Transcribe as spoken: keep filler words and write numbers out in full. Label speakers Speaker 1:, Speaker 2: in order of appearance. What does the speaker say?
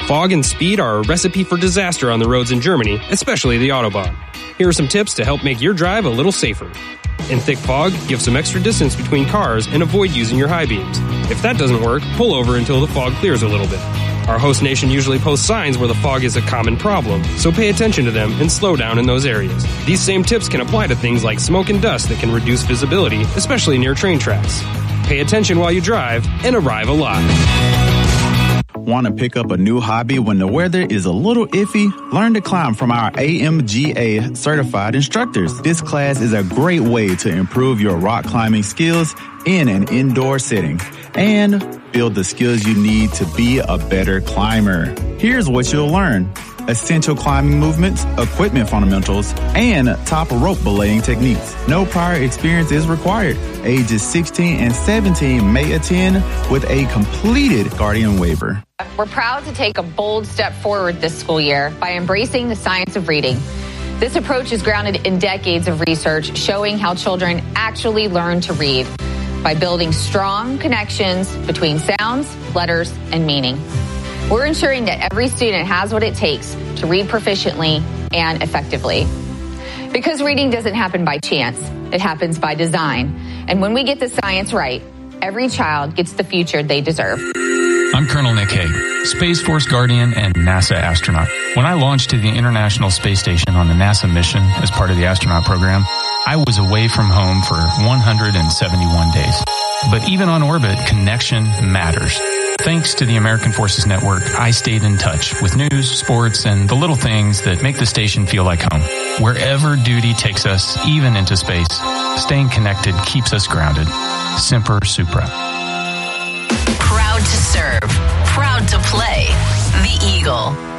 Speaker 1: Fog and speed are a recipe for disaster on the roads in Germany, especially the Autobahn. Here are some tips to help make your drive a little safer. In thick fog, give some extra distance between cars and avoid using your high beams. If that doesn't work, pull over until the fog clears a little bit. Our host nation usually posts signs where the fog is a common problem, so pay attention to them and slow down in those areas. These same tips can apply to things like smoke and dust that can reduce visibility, especially near train tracks. Pay attention while you drive and arrive a lot.
Speaker 2: Want to pick up a new hobby when the weather is a little iffy? Learn to climb from our A M G A certified instructors. This class is a great way to improve your rock climbing skills in an indoor setting and build the skills you need to be a better climber. Here's what you'll learn: essential climbing movements, equipment fundamentals, and top rope belaying techniques. No prior experience is required. Ages sixteen and seventeen may attend with a completed Guardian waiver.
Speaker 3: We're proud to take a bold step forward this school year by embracing the science of reading. This approach is grounded in decades of research showing how children actually learn to read by building strong connections between sounds, letters, and meaning. We're ensuring that every student has what it takes to read proficiently and effectively. Because reading doesn't happen by chance, it happens by design. And when we get the science right, every child gets the future they deserve.
Speaker 4: I'm Colonel Nick Hague, Space Force Guardian and NASA astronaut. When I launched to the International Space Station on the NASA mission as part of the astronaut program, I was away from home for one hundred seventy-one days. But even on orbit, connection matters. Thanks to the American Forces Network, I stayed in touch with news, sports, and the little things that make the station feel like home. Wherever duty takes us, even into space, staying connected keeps us grounded. Semper Supra.
Speaker 5: Proud to serve. Proud to play. The Eagle.